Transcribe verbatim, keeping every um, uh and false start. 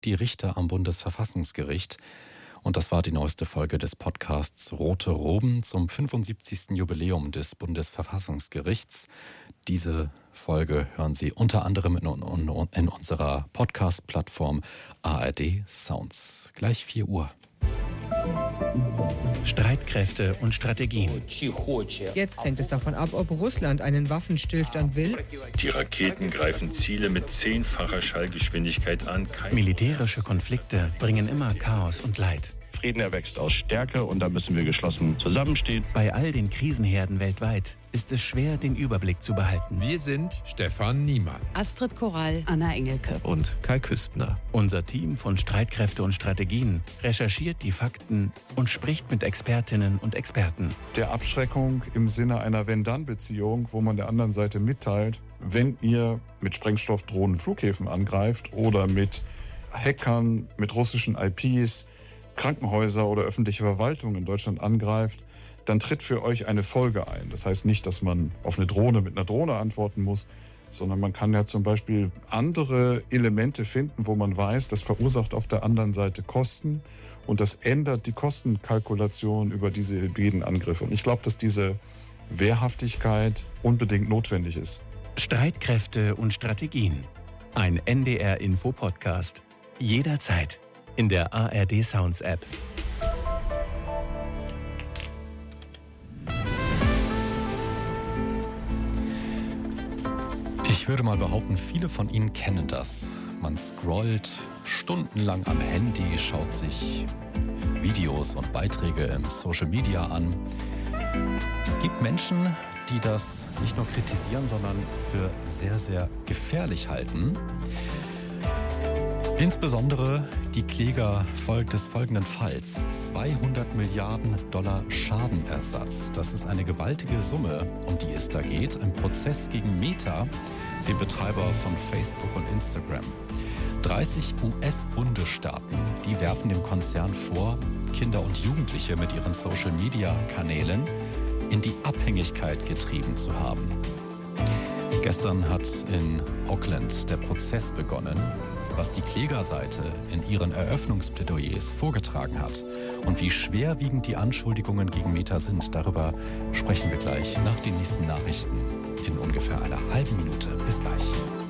die Richter am Bundesverfassungsgericht. Und das war die neueste Folge des Podcasts Rote Roben zum fünfundsiebzigsten Jubiläum des Bundesverfassungsgerichts. Diese Folge hören Sie unter anderem in, in, in unserer Podcast-Plattform A R D Sounds. Gleich vier Uhr. Streitkräfte und Strategien. Jetzt hängt es davon ab, ob Russland einen Waffenstillstand will. Die Raketen greifen Ziele mit zehnfacher Schallgeschwindigkeit an. Militärische Konflikte bringen immer Chaos und Leid. Frieden erwächst aus Stärke und da müssen wir geschlossen zusammenstehen. Bei all den Krisenherden weltweit ist es schwer, den Überblick zu behalten. Wir sind Stefan Niemann, Astrid Korall, Anna Engelke und Kai Küstner. Unser Team von Streitkräfte und Strategien recherchiert die Fakten und spricht mit Expertinnen und Experten. Der Abschreckung im Sinne einer Wenn-Dann-Beziehung, wo man der anderen Seite mitteilt, wenn ihr mit Sprengstoffdrohnen Flughäfen angreift oder mit Hackern, mit russischen I Ps, Krankenhäuser oder öffentliche Verwaltung in Deutschland angreift, dann tritt für euch eine Folge ein. Das heißt nicht, dass man auf eine Drohne mit einer Drohne antworten muss, sondern man kann ja zum Beispiel andere Elemente finden, wo man weiß, das verursacht auf der anderen Seite Kosten und das ändert die Kostenkalkulation über diese hybriden Angriffe. Und ich glaube, dass diese Wehrhaftigkeit unbedingt notwendig ist. Streitkräfte und Strategien. Ein N D R-Info-Podcast. Jederzeit in der A R D Sounds App. Ich würde mal behaupten, viele von Ihnen kennen das. Man scrollt stundenlang am Handy, schaut sich Videos und Beiträge im Social Media an. Es gibt Menschen, die das nicht nur kritisieren, sondern für sehr, sehr gefährlich halten. Insbesondere die Kläger des folgenden Falls. zweihundert Milliarden Dollar Schadenersatz. Das ist eine gewaltige Summe, um die es da geht, im Prozess gegen Meta, dem Betreiber von Facebook und Instagram. dreißig U S-Bundesstaaten, die werfen dem Konzern vor, Kinder und Jugendliche mit ihren Social-Media-Kanälen in die Abhängigkeit getrieben zu haben. Gestern hat in Auckland der Prozess begonnen, was die Klägerseite in ihren Eröffnungsplädoyers vorgetragen hat und wie schwerwiegend die Anschuldigungen gegen Meta sind. Darüber sprechen wir gleich nach den nächsten Nachrichten in ungefähr einer halben Minute. Bis gleich.